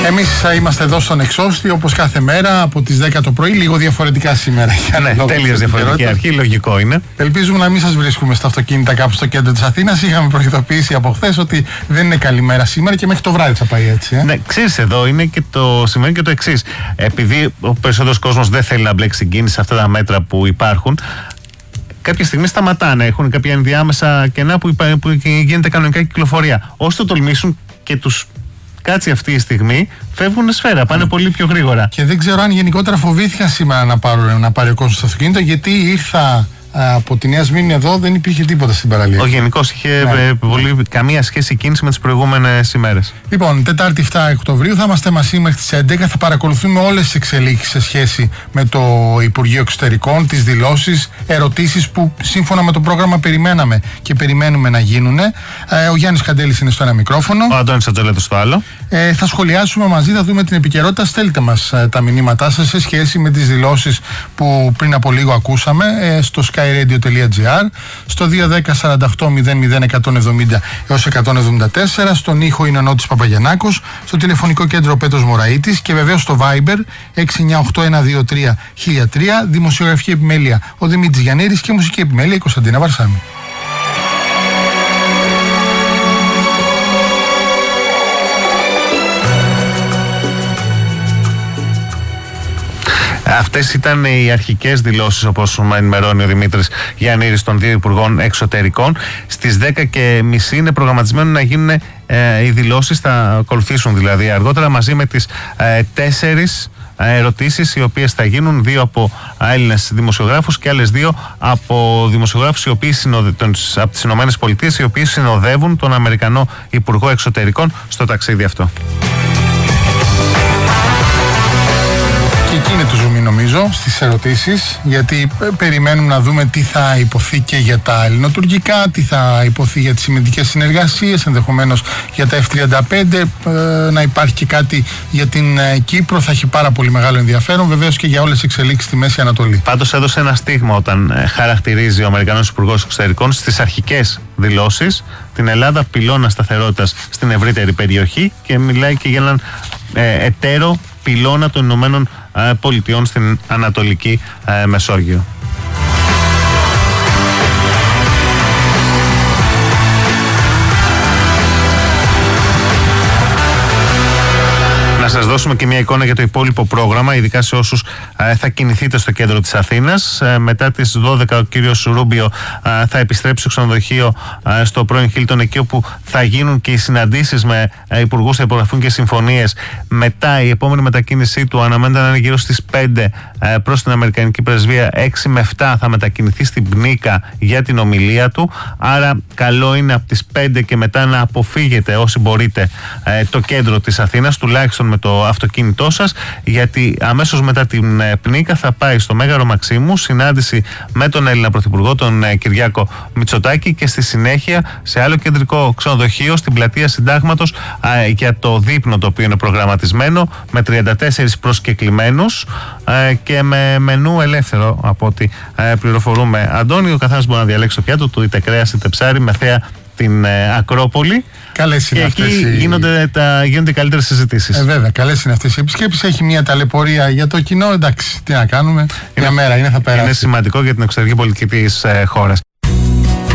Εμείς είμαστε εδώ στον Εξώστη όπως κάθε μέρα από τις 10 το πρωί, λίγο διαφορετικά σήμερα. Ναι, τελείως διαφορετική αρχή, λογικό είναι. Ελπίζουμε να μην σας βρίσκουμε στα αυτοκίνητα κάπου στο κέντρο της Αθήνας. Είχαμε προειδοποιήσει από χθες ότι δεν είναι καλή μέρα σήμερα και μέχρι το βράδυ θα πάει έτσι. Ναι, ξέρεις, εδώ είναι και το σημαίνει και το εξής. Επειδή ο περισσότερος κόσμος δεν θέλει να μπλέξει την κίνηση σε αυτά τα μέτρα που υπάρχουν, κάποια στιγμή σταματάνε, έχουν κάποια ενδιάμεσα κενά που γίνεται κανονικά κυκλοφορία. Όσοι το τολμήσουν και τους κάτσει αυτή η στιγμή, φεύγουν σφαίρα, πάνε πολύ πιο γρήγορα. Και δεν ξέρω αν γενικότερα φοβήθηκαν σήμερα να πάρει ο κόσμος στο αυτοκίνητο, γιατί ήρθα από τη Νέα Σμύρνη εδώ, δεν υπήρχε τίποτα στην παραλία. Ο γενικός είχε καμία σχέση κίνηση με τις προηγούμενες ημέρες. Λοιπόν, Τετάρτη 7 Οκτωβρίου θα είμαστε μαζί μέχρι τις 11. Θα παρακολουθούμε όλες τις εξελίξεις σε σχέση με το Υπουργείο Εξωτερικών, τις δηλώσεις, ερωτήσεις που σύμφωνα με το πρόγραμμα περιμέναμε και περιμένουμε να γίνουν. Ο Γιάννης Καντέλης είναι στο ένα μικρόφωνο. Ο Αντώνης Ατζολέτος στο άλλο. Θα σχολιάσουμε μαζί, θα δούμε την επικαιρότητα. Στέλνετε μας τα μηνύματά σας σε σχέση με τις δηλώσεις που πριν από λίγο ακούσαμε στο skyradio.gr, στο 210-48-00-170 έως 174, στον ήχο είναι ο Νότης Παπαγιαννάκος, στο τηλεφωνικό κέντρο ο Πέτρος Μωραΐτης και βεβαίως στο Viber 698-123-1003, δημοσιογραφική επιμέλεια ο Δημήτρης Γιαννήρης και μουσική επιμέλεια η Κωνσταντίνα Βαρσάμι. Αυτές ήταν οι αρχικές δηλώσεις, όπως με ενημερώνει ο Δημήτρης Γιαννήρης, των δύο Υπουργών Εξωτερικών. Στις 10:30 είναι προγραμματισμένο να γίνουν οι δηλώσεις, θα ακολουθήσουν δηλαδή αργότερα, μαζί με τις 4 ερωτήσεις οι οποίες θα γίνουν, 2 από Έλληνες δημοσιογράφους και άλλες 2 από δημοσιογράφους από τις Ηνωμένες Πολιτείες, οι οποίοι συνοδεύουν τον Αμερικανό Υπουργό Εξωτερικών στο ταξίδι αυτό. Και εκεί είναι το ζουμί νομίζω στις ερωτήσεις, γιατί περιμένουμε να δούμε τι θα υποθεί και για τα ελληνοτουρκικά, τι θα υποθεί για τις συμμετικές συνεργασίες, ενδεχομένως για τα F-35, να υπάρχει και κάτι για την Κύπρο, θα έχει πάρα πολύ μεγάλο ενδιαφέρον, βεβαίως και για όλες τις εξελίξεις στη Μέση Ανατολή. Πάντως έδωσε ένα στίγμα όταν χαρακτηρίζει ο Αμερικανός Υπουργός Εξωτερικών στις αρχικές δηλώσεις την Ελλάδα πυλώνα σταθερότητας στην ευρύτερη περιοχή και μιλάει και για έναν εταίρο πυλώνα των Ηνωμένων Πολιτειών στην Ανατολική Μεσόγειο. Να σας δώσουμε και μια εικόνα για το υπόλοιπο πρόγραμμα, ειδικά σε όσους θα κινηθείτε στο κέντρο της Αθήνας. Μετά τις 12 ο κύριος Ρούμπιο θα επιστρέψει στο ξενοδοχείο στο πρώην Χίλτον, εκεί όπου θα γίνουν και οι συναντήσεις με υπουργούς, θα υπογραφούν και συμφωνίες. Μετά η επόμενη μετακίνησή του αναμένεται να είναι γύρω στις 5 προς την Αμερικανική Πρεσβεία. 6 με 7 θα μετακινηθεί στην Πνίκα για την ομιλία του. Άρα καλό είναι από τις 5 και μετά να αποφύγετε όσοι μπορείτε το κέντρο της Αθήνας, τουλάχιστον με το αυτοκίνητό σας, γιατί αμέσως μετά την Πνίκα θα πάει στο Μέγαρο Μαξίμου, συνάντηση με τον Έλληνα Πρωθυπουργό, τον Κυριάκο Μητσοτάκη, και στη συνέχεια σε άλλο κεντρικό ξενοδοχείο στην Πλατεία Συντάγματος για το δείπνο το οποίο είναι προγραμματισμένο, με 34 προσκεκλημένους και με μενού ελεύθερο από ό,τι πληροφορούμε. Αντώνη, ο καθένας μπορεί να διαλέξει το πιάτο του, είτε κρέας είτε ψάρι, με θέα την Ακρόπολη. Καλές είναι και αυτές εκεί γίνονται οι καλύτερες συζητήσεις. Βέβαια, καλές είναι αυτές οι επισκέψεις. Έχει μια ταλαιπωρία για το κοινό. Εντάξει, τι να κάνουμε. Μια μέρα είναι, θα περάσει. Είναι σημαντικό για την εξωτερική πολιτική της χώρας.